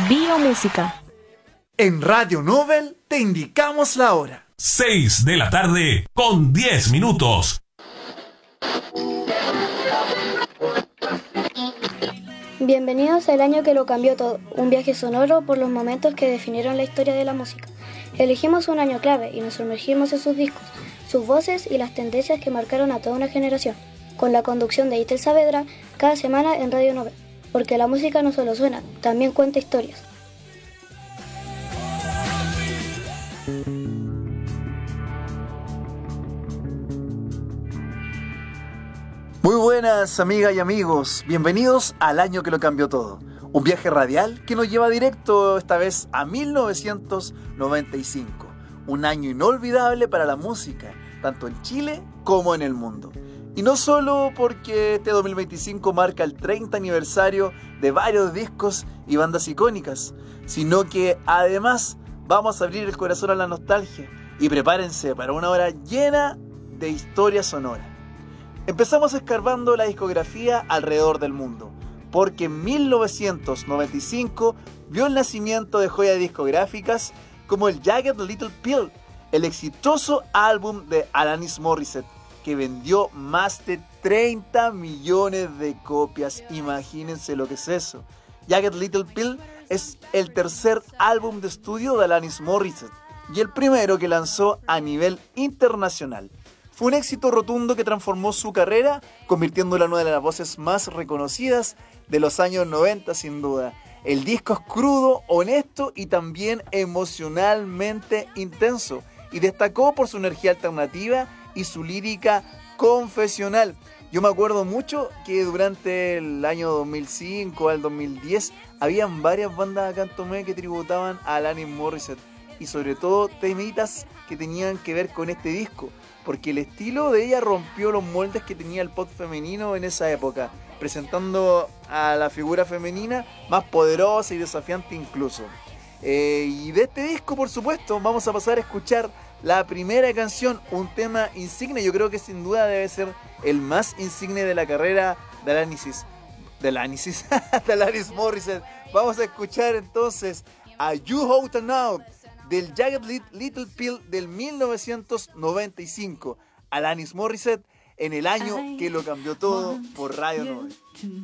Biomúsica. En Radio Nobel te indicamos la hora. 6 de la tarde con 10 minutos. Bienvenidos al año que lo cambió todo, un viaje sonoro por los momentos que definieron la historia de la música. Elegimos un año clave y nos sumergimos en sus discos, sus voces y las tendencias que marcaron a toda una generación, con la conducción de Itel Saavedra cada semana en Radio Nobel, porque la música no solo suena, también cuenta historias. Muy buenas amigas y amigos, bienvenidos al año que lo cambió todo. Un viaje radial que nos lleva directo esta vez a 1995. Un año inolvidable para la música, tanto en Chile como en el mundo. Y no solo porque este 2025 marca el 30 aniversario de varios discos y bandas icónicas, sino que además vamos a abrir el corazón a la nostalgia y prepárense para una hora llena de historia sonora. Empezamos escarbando la discografía alrededor del mundo, porque en 1995 vio el nacimiento de joyas discográficas como el Jagged Little Pill, el exitoso álbum de Alanis Morissette, que vendió más de 30 millones de copias. Imagínense lo que es eso. Jagged Little Pill es el tercer álbum de estudio de Alanis Morissette y el primero que lanzó a nivel internacional. Fue un éxito rotundo que transformó su carrera, convirtiéndola en una de las voces más reconocidas de los años 90 sin duda. El disco es crudo, honesto y también emocionalmente intenso, y destacó por su energía alternativa y su lírica confesional. Yo me acuerdo mucho que durante el año 2005 al 2010 habían varias bandas acá en Tomé que tributaban a Alanis Morissette, y sobre todo temitas que tenían que ver con este disco, porque el estilo de ella rompió los moldes que tenía el pop femenino en esa época, presentando a la figura femenina más poderosa y desafiante incluso. Y de este disco, por supuesto, vamos a pasar a escuchar la primera canción, un tema insigne. Yo creo que sin duda debe ser el más insigne de la carrera de Alanis Morissette. Vamos a escuchar entonces a You Out and Out del Jagged Little Pill del 1995. Alanis Morissette en el año que lo cambió todo por Radio Nobel.